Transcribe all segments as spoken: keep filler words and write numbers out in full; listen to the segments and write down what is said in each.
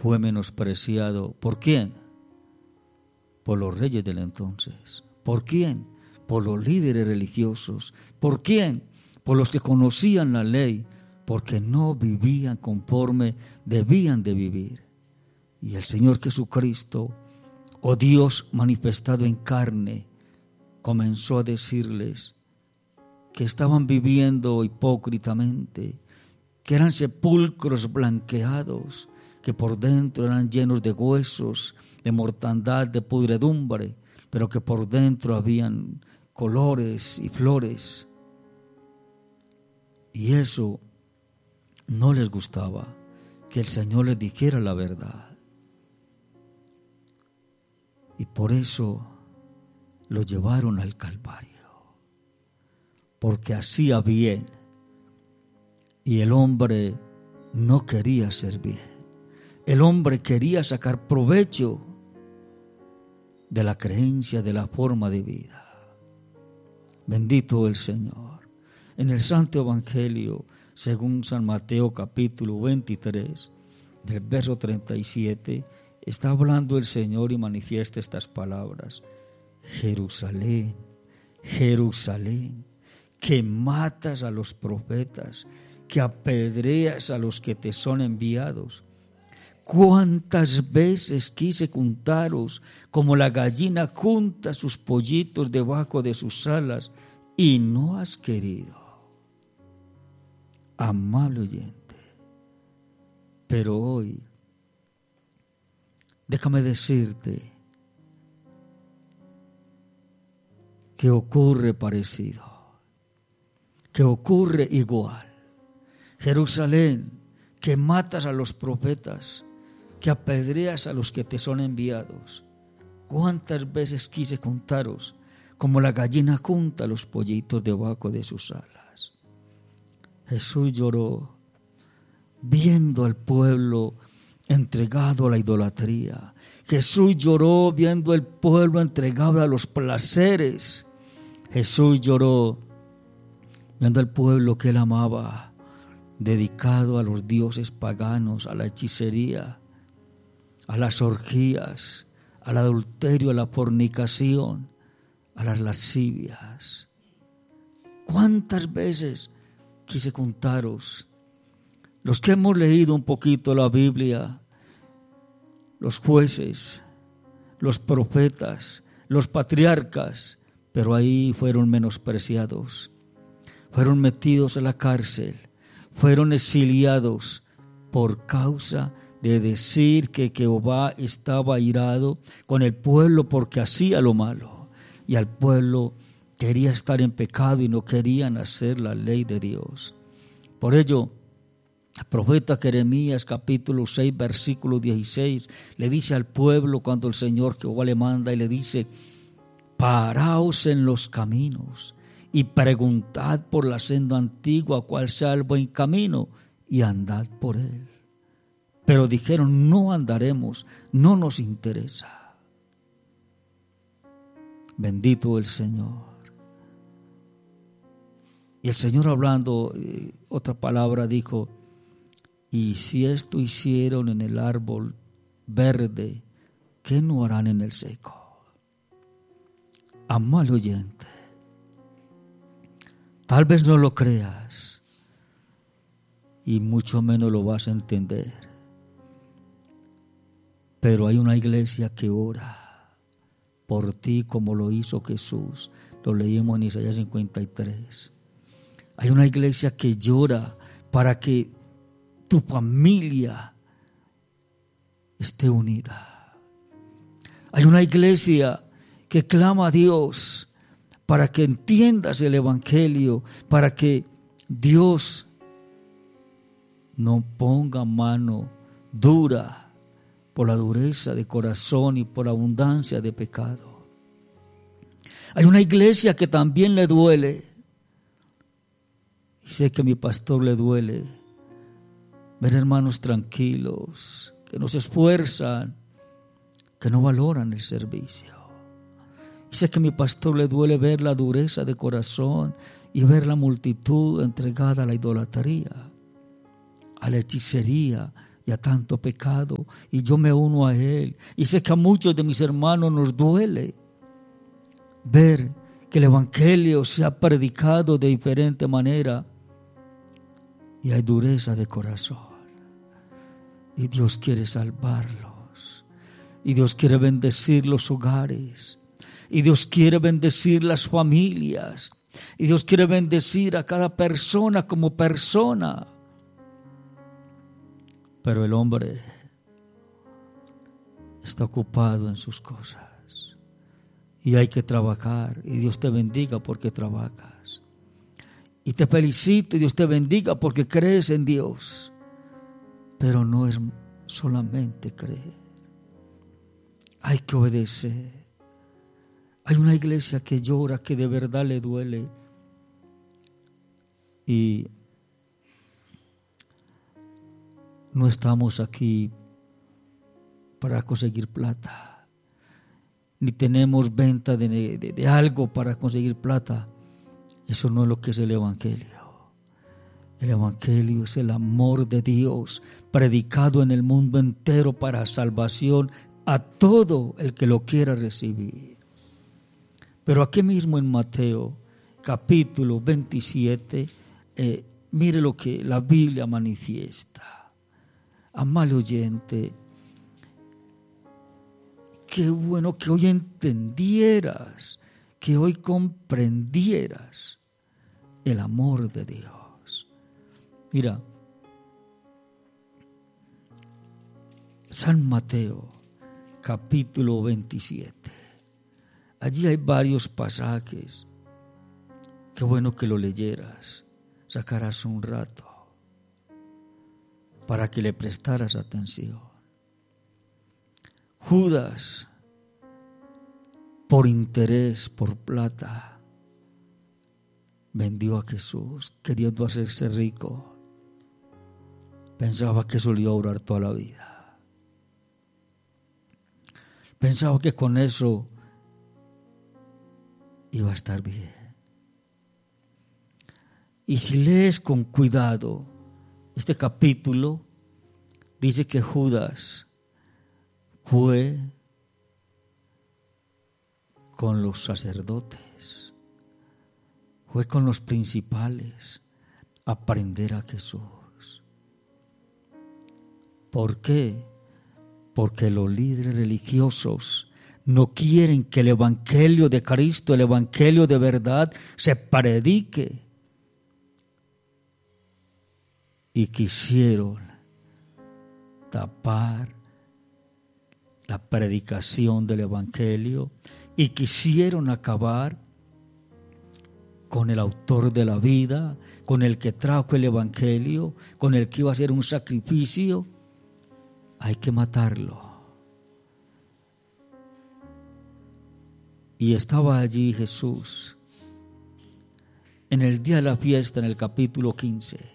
fue menospreciado. ¿Por quién? Por los reyes del entonces. ¿Por quién? Por los líderes religiosos. ¿Por quién? Por los que conocían la ley, porque no vivían conforme debían de vivir. Y el Señor Jesucristo, oh Dios manifestado en carne, comenzó a decirles que estaban viviendo hipócritamente, que eran sepulcros blanqueados, que por dentro eran llenos de huesos, de mortandad, de pudredumbre, pero que por dentro habían colores y flores. Y eso no les gustaba, que el Señor les dijera la verdad. Y por eso lo llevaron al Calvario, porque hacía bien y el hombre no quería hacer bien. El hombre quería sacar provecho de la creencia, de la forma de vida. Bendito el Señor. En el Santo Evangelio, según San Mateo capítulo veintitrés, del verso treinta y siete, está hablando el Señor y manifiesta estas palabras: Jerusalén, Jerusalén, que matas a los profetas, que apedreas a los que te son enviados. ¿Cuántas veces quise juntaros como la gallina junta sus pollitos debajo de sus alas y no has querido? Amable oyente, pero hoy déjame decirte que ocurre parecido, que ocurre igual. Jerusalén, que matas a los profetas, que apedreas a los que te son enviados. ¿Cuántas veces quise contaros como la gallina junta los pollitos debajo de sus alas? Jesús lloró viendo al pueblo entregado a la idolatría. Jesús lloró viendo al pueblo entregado a los placeres. Jesús lloró viendo al pueblo que él amaba, dedicado a los dioses paganos, a la hechicería, a las orgías, al adulterio, a la fornicación, a las lascivias. ¿Cuántas veces quise contaros? Los que hemos leído un poquito la Biblia, los jueces, los profetas, los patriarcas, pero ahí fueron menospreciados, fueron metidos en la cárcel, fueron exiliados por causa de decir que Jehová estaba airado con el pueblo porque hacía lo malo, y al pueblo quería estar en pecado y no querían hacer la ley de Dios. Por ello, el profeta Jeremías capítulo seis versículo dieciséis le dice al pueblo cuando el Señor Jehová le manda y le dice: paraos en los caminos y preguntad por la senda antigua cuál sea el buen camino y andad por él. Pero dijeron: no andaremos, no nos interesa. Bendito el Señor. Y el Señor hablando, eh, otra palabra dijo: y si esto hicieron en el árbol verde, ¿qué no harán en el seco? Amable oyente, tal vez no lo creas y mucho menos lo vas a entender, pero hay una iglesia que ora por ti como lo hizo Jesús. Lo leímos en Isaías cincuenta y tres. Hay una iglesia que llora para que tu familia esté unida. Hay una iglesia que clama a Dios para que entiendas el evangelio, para que Dios no ponga mano dura por la dureza de corazón y por abundancia de pecado. Hay una iglesia que también le duele, y sé que a mi pastor le duele ver hermanos tranquilos, que no se esfuerzan, que no valoran el servicio. Y sé que a mi pastor le duele ver la dureza de corazón y ver la multitud entregada a la idolatría, a la hechicería y a tanto pecado, y yo me uno a Él. Y sé que a muchos de mis hermanos nos duele ver que el Evangelio se ha predicado de diferente manera y hay dureza de corazón. Y Dios quiere salvarlos, y Dios quiere bendecir los hogares, y Dios quiere bendecir las familias, y Dios quiere bendecir a cada persona como persona. Pero el hombre está ocupado en sus cosas y hay que trabajar, y Dios te bendiga porque trabajas. Y te felicito y Dios te bendiga porque crees en Dios. Pero no es solamente creer, hay que obedecer. Hay una iglesia que llora, que de verdad le duele. Y no estamos aquí para conseguir plata, ni tenemos venta de, de, de algo para conseguir plata. Eso no es lo que es el Evangelio. El Evangelio es el amor de Dios predicado en el mundo entero para salvación a todo el que lo quiera recibir. Pero aquí mismo en Mateo capítulo veintisiete, eh, mire lo que la Biblia manifiesta. Amable oyente, qué bueno que hoy entendieras, que hoy comprendieras el amor de Dios. Mira, San Mateo capítulo veintisiete. Allí hay varios pasajes. Qué bueno que lo leyeras. Sacarás un rato para que le prestaras atención. Judas, por interés, por plata, vendió a Jesús, queriendo hacerse rico. Pensaba que eso le iba a durar toda la vida. Pensaba que con eso iba a estar bien. Y si lees con cuidado este capítulo, dice que Judas fue con los sacerdotes, fue con los principales a prender a Jesús. ¿Por qué? Porque los líderes religiosos no quieren que el Evangelio de Cristo, el Evangelio de verdad, se predique. Y quisieron tapar la predicación del Evangelio y quisieron acabar con el autor de la vida, con el que trajo el Evangelio, con el que iba a hacer un sacrificio. Hay que matarlo. Y estaba allí Jesús en el día de la fiesta, en el capítulo quince.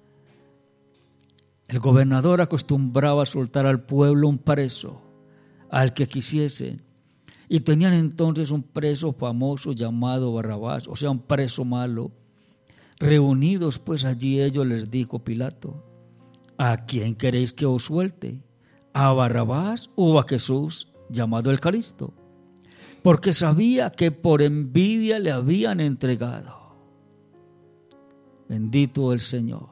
El gobernador acostumbraba a soltar al pueblo un preso, al que quisiese. Y tenían entonces un preso famoso llamado Barrabás, o sea, un preso malo. Reunidos pues allí ellos, les dijo Pilato: ¿a quién queréis que os suelte? ¿A Barrabás o a Jesús, llamado el Cristo? Porque sabía que por envidia le habían entregado. Bendito el Señor.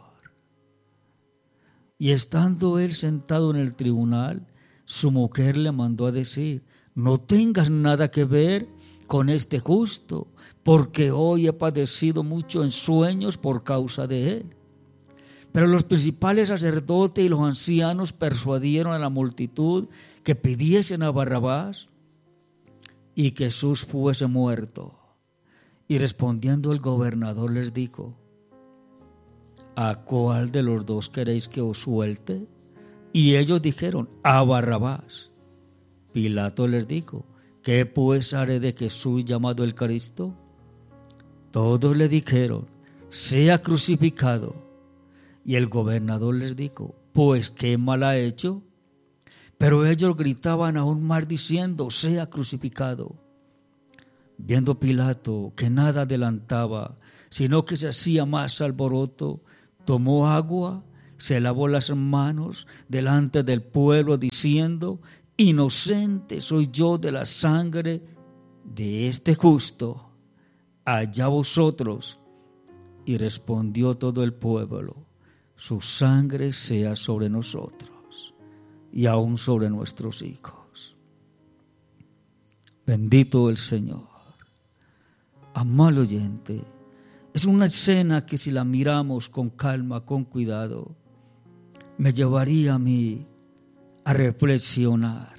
Y estando él sentado en el tribunal, su mujer le mandó a decir: no tengas nada que ver con este justo, porque hoy he padecido mucho en sueños por causa de él. Pero los principales sacerdotes y los ancianos persuadieron a la multitud que pidiesen a Barrabás y que Jesús fuese muerto. Y respondiendo el gobernador les dijo: ¿a cuál de los dos queréis que os suelte? Y ellos dijeron: a Barrabás. Pilato les dijo: ¿qué pues haré de Jesús llamado el Cristo? Todos le dijeron: sea crucificado. Y el gobernador les dijo: pues ¿qué mal ha hecho? Pero ellos gritaban aún más diciendo: sea crucificado. Viendo Pilato que nada adelantaba, sino que se hacía más alboroto, tomó agua, se lavó las manos delante del pueblo diciendo: inocente soy yo de la sangre de este justo, allá vosotros. Y respondió todo el pueblo: su sangre sea sobre nosotros y aún sobre nuestros hijos. Bendito el Señor. Amado oyente, es una escena que si la miramos con calma, con cuidado, me llevaría a mí a reflexionar.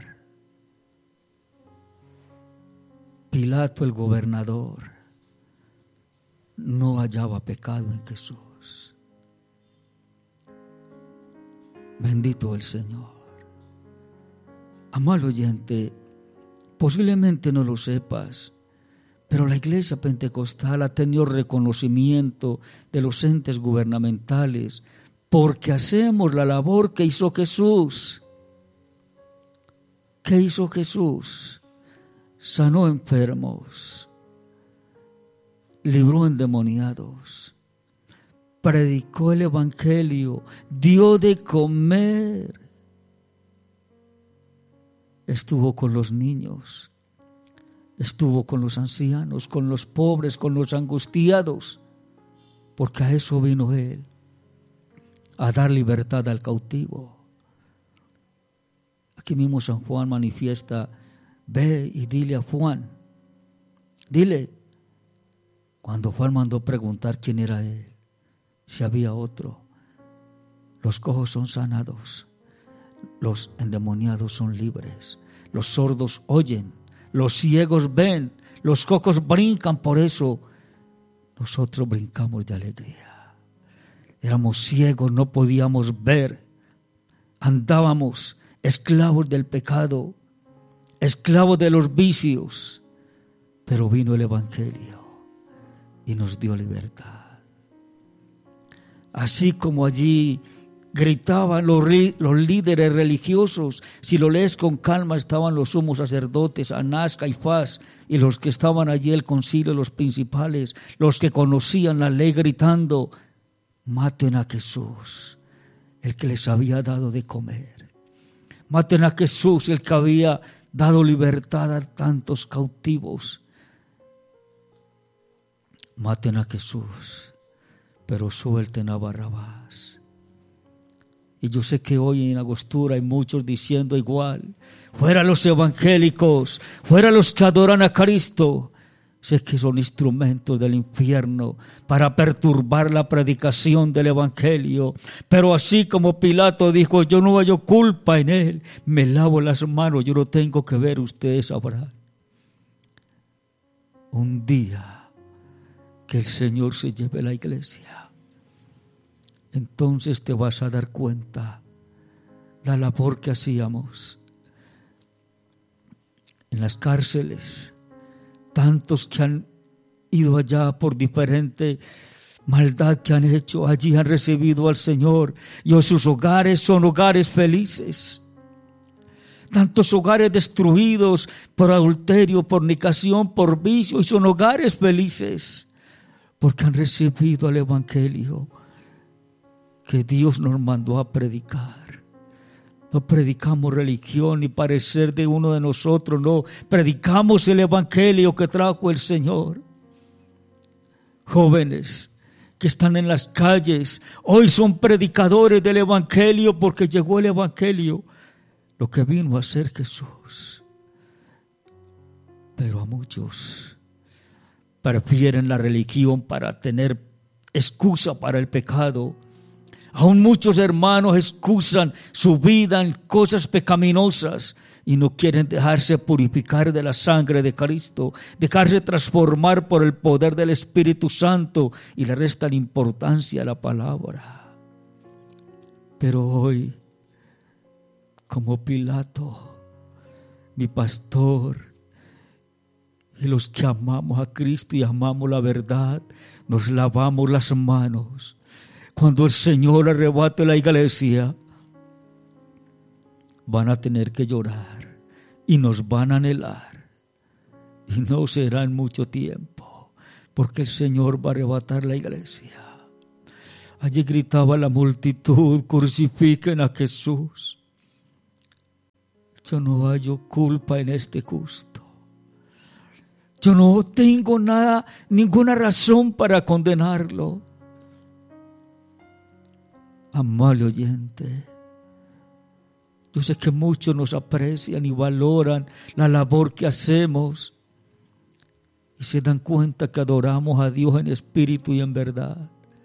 Pilato, el gobernador, no hallaba pecado en Jesús. Bendito el Señor. Amado oyente, posiblemente no lo sepas, pero la iglesia pentecostal ha tenido reconocimiento de los entes gubernamentales porque hacemos la labor que hizo Jesús. ¿Qué hizo Jesús? Sanó enfermos, libró endemoniados, predicó el evangelio, dio de comer, estuvo con los niños, estuvo con los ancianos, con los pobres, con los angustiados, porque a eso vino Él, a dar libertad al cautivo. Aquí mismo San Juan manifiesta: ve y dile a Juan, dile. Cuando Juan mandó preguntar quién era Él, si había otro, los cojos son sanados, los endemoniados son libres, los sordos oyen, los ciegos ven, los cojos brincan. Por eso nosotros brincamos de alegría. Éramos ciegos, no podíamos ver, andábamos esclavos del pecado, esclavos de los vicios, pero vino el evangelio y nos dio libertad. Así como allí gritaban los, los líderes religiosos, si lo lees con calma, estaban los sumos sacerdotes, Anás, Caifás, y los que estaban allí, el concilio, los principales, los que conocían la ley, gritando: maten a Jesús, el que les había dado de comer. Maten a Jesús, el que había dado libertad a tantos cautivos. Maten a Jesús, pero suelten a Barrabás. Y yo sé que hoy en Angostura hay muchos diciendo igual: fuera los evangélicos, fuera los que adoran a Cristo. Sé que son instrumentos del infierno para perturbar la predicación del evangelio. Pero así como Pilato dijo: yo no hallo culpa en él, me lavo las manos, yo no tengo que ver, ustedes sabrán. Un día que el Señor se lleve la iglesia, entonces te vas a dar cuenta la labor que hacíamos en las cárceles. Tantos que han ido allá por diferente maldad que han hecho, allí han recibido al Señor y hoy sus hogares son hogares felices. Tantos hogares destruidos por adulterio, por fornicación, por vicio, y son hogares felices porque han recibido el evangelio que Dios nos mandó a predicar. No predicamos religión ni parecer de uno de nosotros, no. Predicamos el evangelio que trajo el Señor. Jóvenes que están en las calles, hoy son predicadores del evangelio porque llegó el evangelio, lo que vino a hacer Jesús. Pero a muchos prefieren la religión para tener excusa para el pecado. Aún muchos hermanos excusan su vida en cosas pecaminosas y no quieren dejarse purificar de la sangre de Cristo, dejarse transformar por el poder del Espíritu Santo, y le restan importancia a la palabra. Pero hoy, como Pilato, mi pastor, y los que amamos a Cristo y amamos la verdad, nos lavamos las manos. Cuando el Señor arrebate la iglesia, van a tener que llorar y nos van a anhelar. Y no será en mucho tiempo, porque el Señor va a arrebatar la iglesia. Allí gritaba la multitud: crucifiquen a Jesús. Yo no hallo culpa en este justo. Yo no tengo nada, ninguna razón para condenarlo. Amable oyente, yo sé que muchos nos aprecian y valoran la labor que hacemos y se dan cuenta que adoramos a Dios en espíritu y en verdad.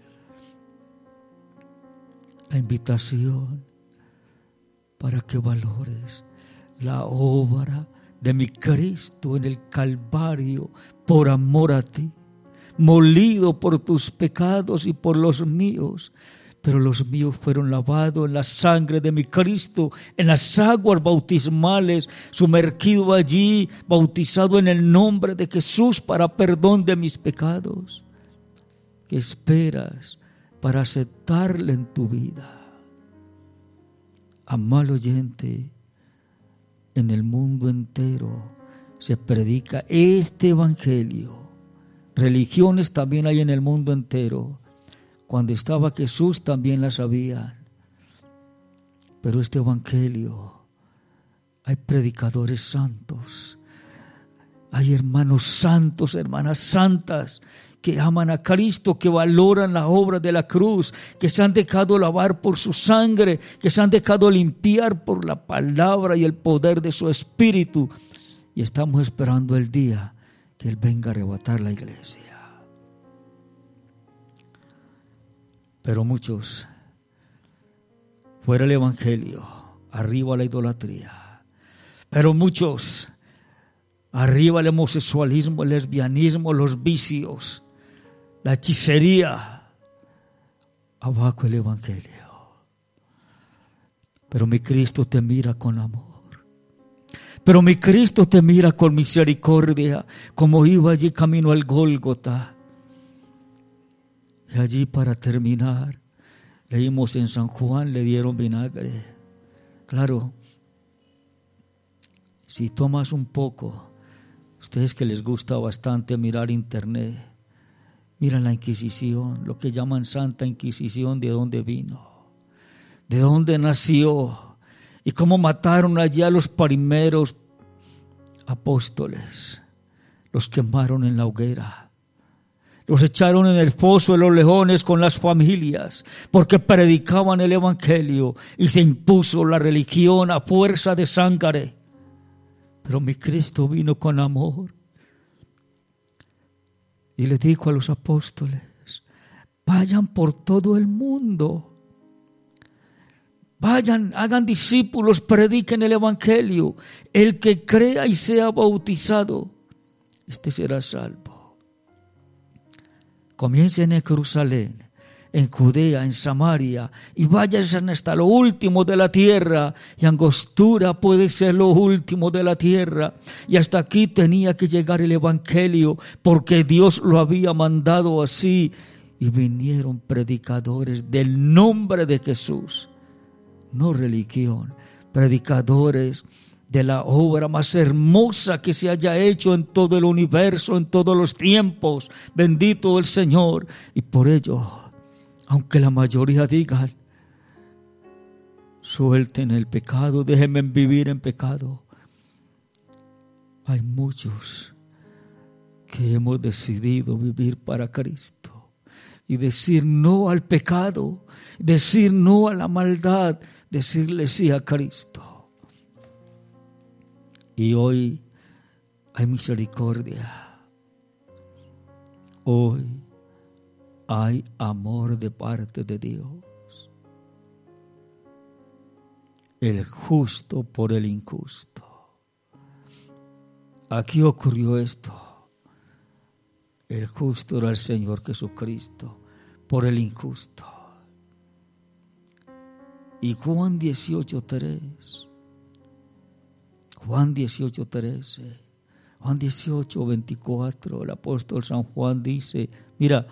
La invitación para que valores la obra de mi Cristo en el Calvario por amor a ti, molido por tus pecados y por los míos, pero los míos fueron lavados en la sangre de mi Cristo, en las aguas bautismales, sumergido allí, bautizado en el nombre de Jesús para perdón de mis pecados. ¿Qué esperas para aceptarle en tu vida? Amado oyente, en el mundo entero se predica este evangelio. Religiones también hay en el mundo entero. Cuando estaba Jesús también las había. Pero este evangelio, hay predicadores santos, hay hermanos santos, hermanas santas, que aman a Cristo, que valoran la obra de la cruz, que se han dejado lavar por su sangre, que se han dejado limpiar por la palabra y el poder de su Espíritu. Y estamos esperando el día que Él venga a arrebatar la iglesia. Pero muchos, fuera el evangelio, arriba la idolatría. Pero muchos, arriba el homosexualismo, el lesbianismo, los vicios, la hechicería, abajo el evangelio. Pero mi Cristo te mira con amor. Pero mi Cristo te mira con misericordia, como iba allí camino al Gólgota. Y allí, para terminar, leímos en San Juan, le dieron vinagre. Claro, si tomas un poco, ustedes que les gusta bastante mirar internet, miran la Inquisición, lo que llaman Santa Inquisición, de dónde vino, de dónde nació y cómo mataron allí a los primeros apóstoles. Los quemaron en la hoguera. Los echaron en el foso de los leones con las familias, porque predicaban el evangelio y se impuso la religión a fuerza de sangre. Pero mi Cristo vino con amor y le dijo a los apóstoles: vayan por todo el mundo, vayan, hagan discípulos, prediquen el evangelio. El que crea y sea bautizado, este será salvo. Comiencen en Jerusalén, en Judea, en Samaria, y vayan hasta lo último de la tierra. Y Angostura puede ser lo último de la tierra. Y hasta aquí tenía que llegar el evangelio, porque Dios lo había mandado así. Y vinieron predicadores del nombre de Jesús, no religión, predicadores de la obra más hermosa que se haya hecho en todo el universo, en todos los tiempos. Bendito el Señor. Y por ello, aunque la mayoría digan: suelten el pecado, déjenme vivir en pecado, hay muchos que hemos decidido vivir para Cristo y decir no al pecado, decir no a la maldad, decirle sí a Cristo. Y hoy hay misericordia. Hoy hay amor de parte de Dios. El justo por el injusto. Aquí ocurrió esto. El justo era el Señor Jesucristo por el injusto. Y Juan dieciocho tres. Juan dieciocho trece, Juan dieciocho veinticuatro, el apóstol San Juan dice: mira,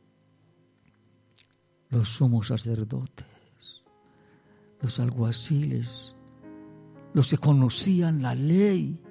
los sumos sacerdotes, los alguaciles, los que conocían la ley,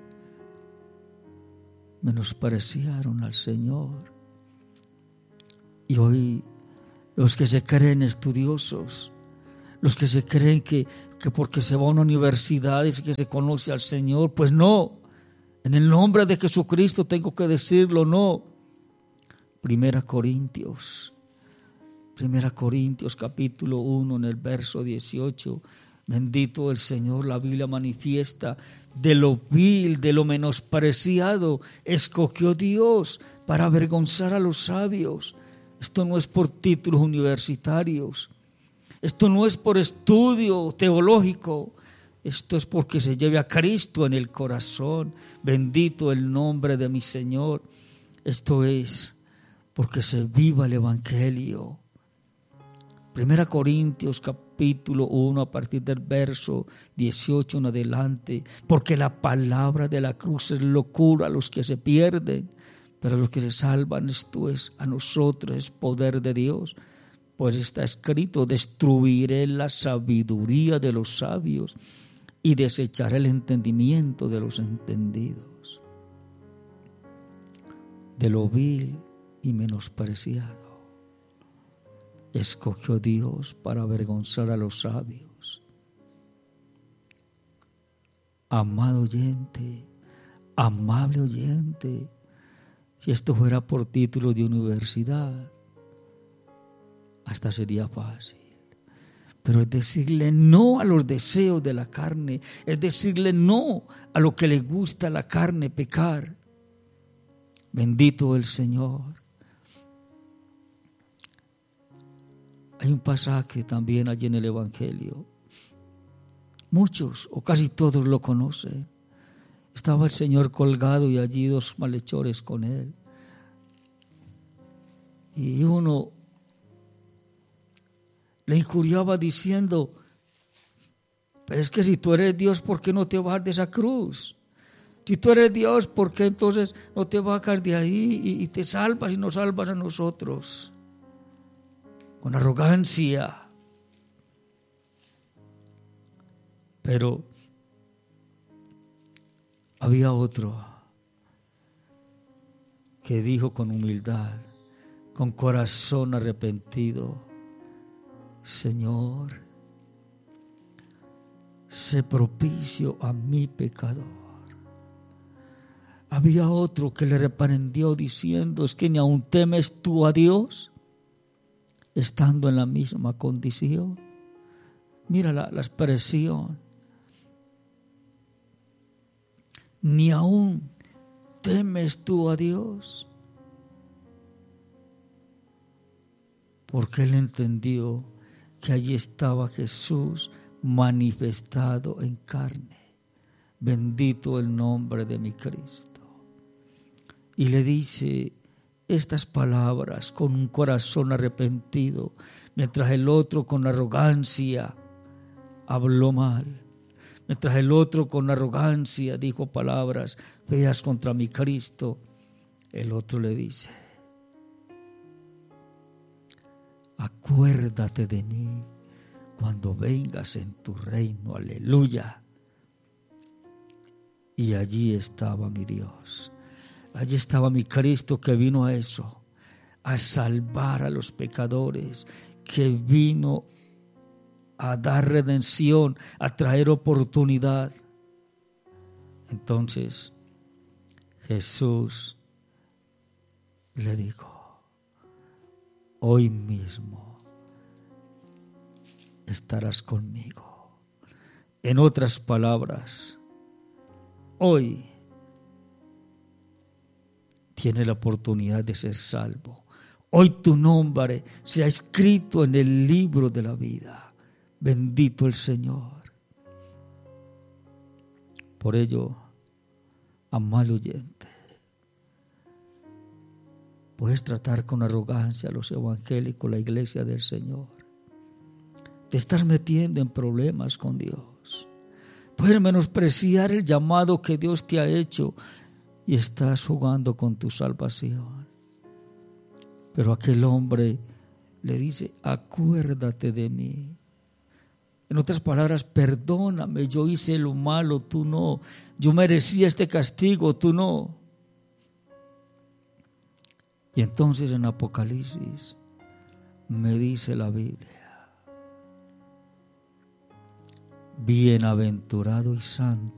menospreciaron al Señor. Y hoy los que se creen estudiosos, los que se creen que, que porque se va a una universidad es que se conoce al Señor. Pues no, en el nombre de Jesucristo tengo que decirlo, no. Primera Corintios, Primera Corintios capítulo uno en el verso dieciocho. Bendito el Señor, la Biblia manifiesta: de lo vil, de lo menospreciado, escogió Dios para avergonzar a los sabios. Esto no es por títulos universitarios, esto no es por estudio teológico, esto es porque se lleve a Cristo en el corazón. Bendito el nombre de mi Señor. Esto es porque se viva el Evangelio. Primera Corintios capítulo uno a partir del verso dieciocho en adelante. Porque la palabra de la cruz es locura a los que se pierden, pero a los que se salvan, esto es a nosotros, es poder de Dios. Pues está escrito: destruiré la sabiduría de los sabios y desecharé el entendimiento de los entendidos. De lo vil y menospreciado escogió Dios para avergonzar a los sabios. Amado oyente, amable oyente, si esto fuera por título de universidad, hasta sería fácil. Pero es decirle no a los deseos de la carne, es decirle no a lo que le gusta a la carne, pecar. Bendito el Señor. Hay un pasaje también allí en el Evangelio. Muchos o casi todos lo conocen. Estaba el Señor colgado y allí dos malhechores con él. Y uno le injuriaba diciendo: pero es que si tú eres Dios, ¿por qué no te bajas de esa cruz? Si tú eres Dios, ¿por qué entonces no te bajas de ahí y, y te salvas y nos salvas a nosotros? Con arrogancia. Pero había otro que dijo con humildad, con corazón arrepentido: Señor, sé propicio a mi pecador. Había otro que le reprendió diciendo: es que ni aun temes tú a Dios, estando en la misma condición. Mira la, la expresión. Ni aun temes tú a Dios. Porque él entendió que allí estaba Jesús manifestado en carne. Bendito el nombre de mi Cristo. Y le dice estas palabras con un corazón arrepentido, mientras el otro con arrogancia habló mal, mientras el otro con arrogancia dijo palabras feas contra mi Cristo. El otro le dice: acuérdate de mí cuando vengas en tu reino. Aleluya. Y allí estaba mi Dios. Allí estaba mi Cristo, que vino a eso, a salvar a los pecadores, que vino a dar redención, a traer oportunidad. Entonces Jesús le dijo: hoy mismo estarás conmigo. En otras palabras, hoy tiene la oportunidad de ser salvo. Hoy tu nombre se ha escrito en el libro de la vida. Bendito el Señor. Por ello, amado oyente, puedes tratar con arrogancia a los evangélicos, la iglesia del Señor. Te estás metiendo en problemas con Dios. Puedes menospreciar el llamado que Dios te ha hecho y estás jugando con tu salvación. Pero aquel hombre le dice: acuérdate de mí. En otras palabras, perdóname, yo hice lo malo, tú no. Yo merecía este castigo, tú no. Y entonces en Apocalipsis me dice la Biblia, bienaventurado y santo